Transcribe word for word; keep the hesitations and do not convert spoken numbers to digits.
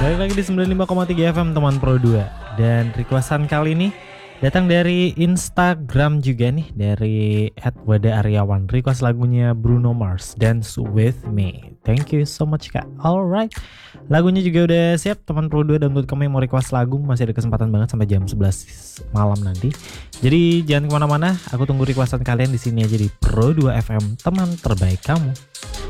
Balik lagi di sembilan puluh lima koma tiga F M teman Pro dua. Dan requestan kali ini datang dari Instagram juga nih, dari et wada aryawan. Request lagunya Bruno Mars, Dance With Me. Thank you so much Kak. Alright, lagunya juga udah siap teman Pro dua. Dan untuk kamu yang mau request lagu, masih ada kesempatan banget sampai jam sebelas malam nanti. Jadi jangan kemana-mana, aku tunggu requestan kalian di sini aja di Pro dua F M, teman terbaik kamu.